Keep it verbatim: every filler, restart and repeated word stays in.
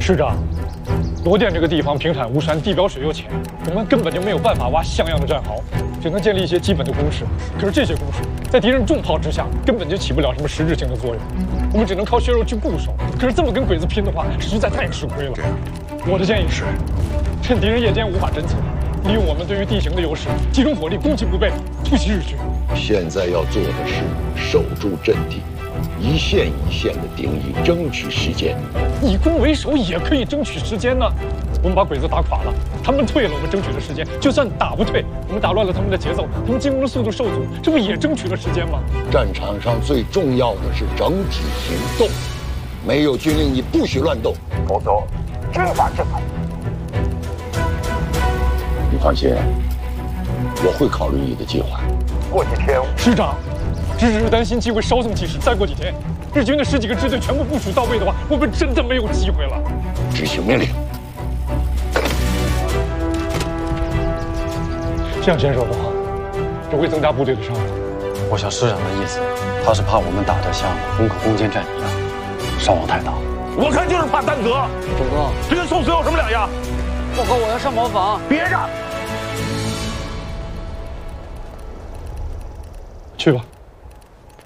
师长，罗店这个地方平坦无山，地表水又浅，我们根本就没有办法挖像样的战壕，只能建立一些基本的工事。可是这些工事在敌人重炮之下，根本就起不了什么实质性的作用，我们只能靠血肉去固守。可是这么跟鬼子拼的话，实在太吃亏了。我的建议是，趁敌人夜间无法侦测，利用我们对于地形的优势，集中火力，攻其不备，突袭日军。 现在要做的是守住阵地，一线一线的定义，争取时间。 以攻为守也可以争取时间呢。我们把鬼子打垮了，他们退了，我们争取了时间；就算打不退，我们打乱了他们的节奏，他们进攻的速度受阻，这不也争取了时间吗？ 战场上最重要的是整体行动，没有军令你不许乱动，否则军法制裁。你放心，我会考虑你的计划。过几天， 师长，只是担心机会稍纵即逝，再过几天，日军的十几个支队全部部署到位的话，我们真的没有机会了。 执行命令。 这样坚守的话，只会增加部队的伤亡。 我想师长的意思，他是怕我们打得像攻克攻坚战一样，伤亡太大。 我看就是怕担责。 周哥， 这跟送死有什么两样？ 报告，我要上茅房。 别让。 去吧。